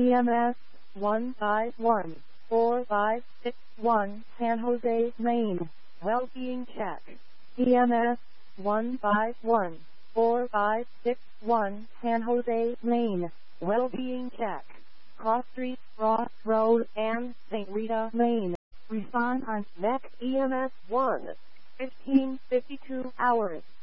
EMS 1514561 San Jose, Maine. Well-being check. EMS 1514561 San Jose, Maine. Well-being check. Cross Street, Ross Road, and St. Rita, Maine. Respond on next EMS 1. 1552 hours.